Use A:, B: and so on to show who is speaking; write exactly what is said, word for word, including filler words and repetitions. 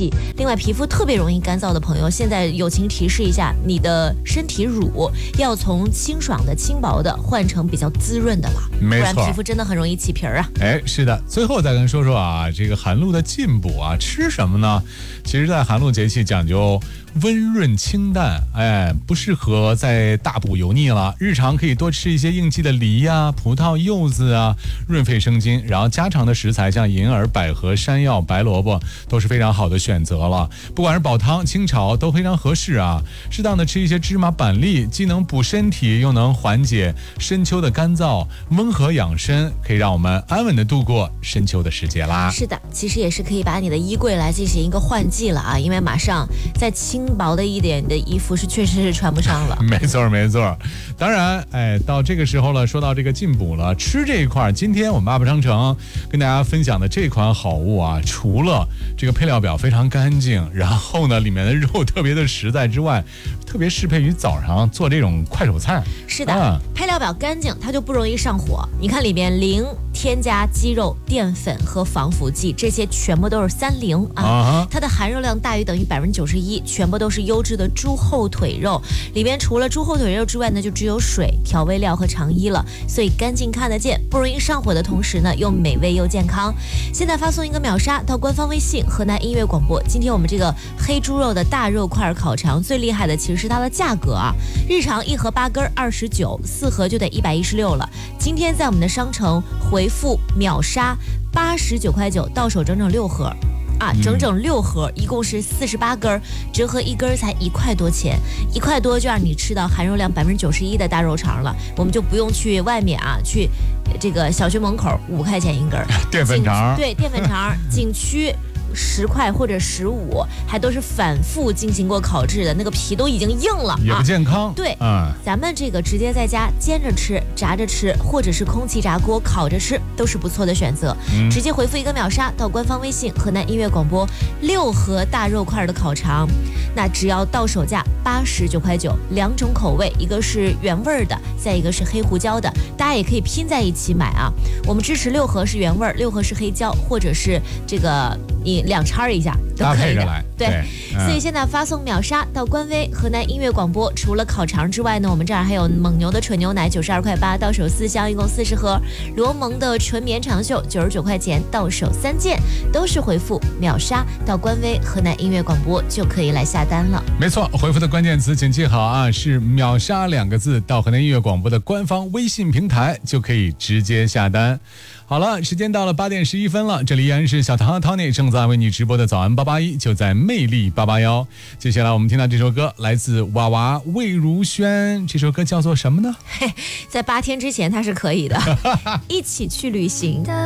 A: 气。另外，皮肤特别容易干燥的朋友，现在友情提示一下，你的身体乳要从清爽的、轻薄的换成比较滋润的了，不然皮肤真的很容易起皮儿啊。
B: 哎，是的。最后再跟说说啊，这个寒露的进补啊，吃什么呢？其实，在寒露节气讲究温润清淡，哎，不适合再大补油腻了。日常可以多吃一些应季的梨呀、啊、葡萄、柚子啊，润肺生津。然后家常的食材像银耳、百合、山药、白萝卜都是非常好的选择了。不管是煲汤、清炒都非常合适啊。适当的吃一些芝麻、板栗，既能补身体，又能缓解深秋的干燥，温和养生，可以让我们安稳的度过深秋的时节啦。
A: 是的，其实也是可以把你的衣柜来进行一个换季了啊，因为马上再轻薄的一点的衣服是确实是穿不上了。
B: 没错没错。当然，哎，到这个时候了，说到这个进补了，吃这一块，今天我们阿布商城跟大家分享的这款好物啊，除了这个配料表非常干净，然后呢里面的肉特别的实在之外，特别适配于早上做这种快手菜。
A: 是的、啊、配料表干净，它就不容易上火。你看里面零添加鸡肉、淀粉和防腐剂，这些全部都是三零啊。Uh-huh. 它的含热量大于等于百分之九十一，全部都是优质的猪后腿肉。里面除了猪后腿肉之外呢，就只有水、调味料和肠衣了，所以干净看得见，不容易上火的同时呢，又美味又健康。现在发送一个秒杀到官方微信河南音乐广播。今天我们这个黑猪肉的大肉块烤肠最厉害的其实是它的价格啊，日常一盒八根二十九，四盒就得一百一十六了。今天在我们的商城回复秒杀八十九块九，到手整整六盒。啊，整整六盒，一共是四十八根，折合一根才一块多钱，一块多就让你吃到含肉量百分之九十一的大肉肠了。我们就不用去外面啊，去这个小学门口五块钱一根
B: 淀粉肠，
A: 对，淀粉肠，景区十块或者十五，还都是反复进行过烤制的，那个皮都已经硬了，
B: 也不健康。
A: 啊、对，
B: 嗯，
A: 咱们这个直接在家煎着吃、炸着吃，或者是空气炸锅烤着吃，都是不错的选择。嗯、直接回复一个秒杀到官方微信河南音乐广播，六盒大肉块的烤肠，那只要到手价八十九块九，两种口味，一个是原味的，再一个是黑胡椒的，大家也可以拼在一起买啊。我们支持六盒是原味，六盒是黑椒，或者是这个你两掺一下都可以的，
B: 来
A: 对，对嗯、所以现在发送秒杀到官微河南音乐广播。除了烤肠之外呢，我们这儿还有蒙牛的纯牛奶九十二块八，到手四箱，一共四十盒；罗蒙的纯绵长袖九十九块钱，到手三件，都是回复秒杀到官微河南音乐广播就可以来下单了。
B: 没错，回复的关键词请记好啊，是秒杀两个字，到河南音乐广播的官方微信平台就可以直接下单。好了，时间到了八点十一分了，这里依然是小唐和 Tony 正在为你直播的早安八八一，就在魅力八八幺。接下来我们听到这首歌，来自娃娃魏如萱，这首歌叫做什么呢？
A: 在八天之前它是可以的，一起去旅行。